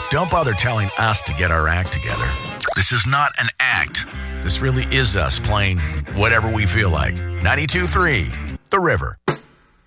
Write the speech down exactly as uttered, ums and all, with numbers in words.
Don't bother telling us to get our act together. This is not an act. This really is us playing whatever we feel like. ninety-two point three, The River.